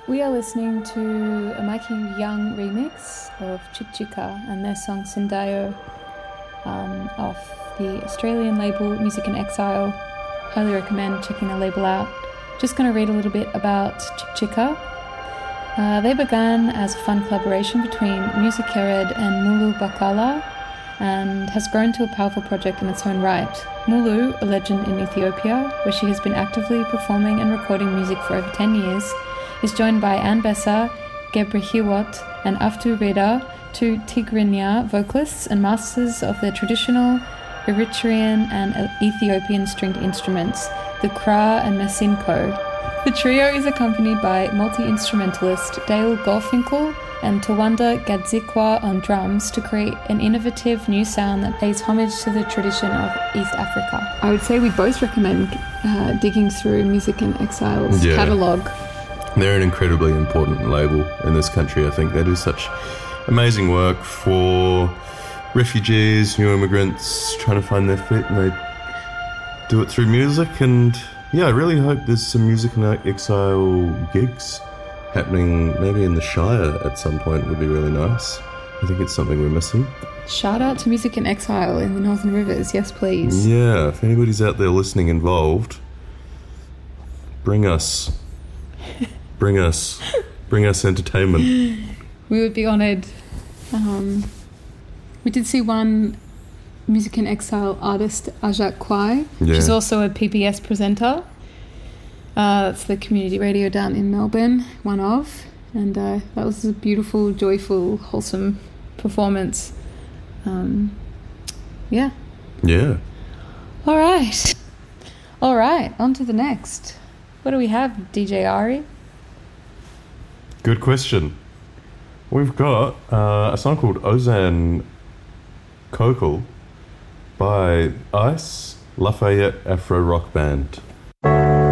We are listening to a Mikey Young remix of Chick Chicka and their song Sindayo off the Australian label Music in Exile. Highly recommend checking the label out. Just going to read a little bit about Chick Chicka. They began as a fun collaboration between Music Yared and Mulu Bakala and has grown to a powerful project in its own right. Mulu, a legend in Ethiopia, where she has been actively performing and recording music for over 10 years, is joined by Anne Bessa, Gebre and Aftu Reda, two Tigrinya vocalists and masters of their traditional Eritrean and Ethiopian stringed instruments, the Kra and Mesinko. The trio is accompanied by multi-instrumentalist Dale Golfinkel and Tawanda Gadzikwa on drums to create an innovative new sound that pays homage to the tradition of East Africa. I would say we both recommend digging through Music in Exile's catalogue. They're an incredibly important label in this country. I think they do such amazing work for refugees, new immigrants trying to find their feet, and they do it through music. And yeah, I really hope there's some Music in Exile gigs happening maybe in the Shire at some point. Would be really nice. I think it's something we're missing. Shout out to Music in Exile in the Northern Rivers, yes please. Yeah, if anybody's out there listening involved, bring us entertainment. We would be honoured. We did see one Music in Exile artist, Ajak Kwai, which is also a PBS presenter. That's the community radio down in Melbourne, one of. And that was a beautiful, joyful, wholesome performance. Yeah. All right, on to the next. What do we have, DJ Ari? Good question. We've got a song called Ozan Kokol by Ice Lafayette Afro Rock Band.